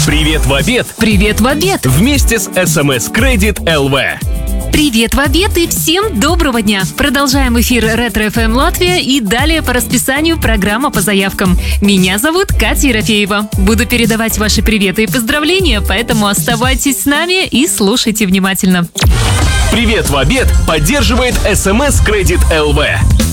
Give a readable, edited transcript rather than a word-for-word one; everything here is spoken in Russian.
Привет в обед! Привет в обед! Вместе с СМС Кредит ЛВ. Привет в обед и всем доброго дня! Продолжаем эфир Ретро FM Латвия и далее по расписанию программа по заявкам. Меня зовут Катя Ерофеева. Буду передавать ваши приветы и поздравления, поэтому оставайтесь с нами и слушайте внимательно. Привет в обед поддерживает СМС Кредит ЛВ.